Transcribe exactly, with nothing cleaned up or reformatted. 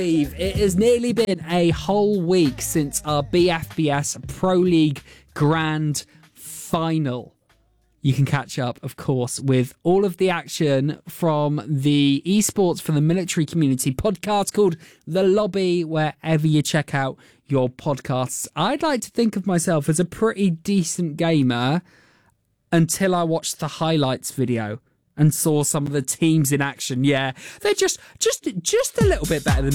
It has nearly been a whole week since our B F B S Pro League Grand Final. You can catch up, of course, with all of the action from the Esports for the Military Community podcast called The Lobby, wherever you check out your podcasts. I'd like to think of myself as a pretty decent gamer until I watched the highlights video and saw some of the teams in action. Yeah, they're just just just a little bit better than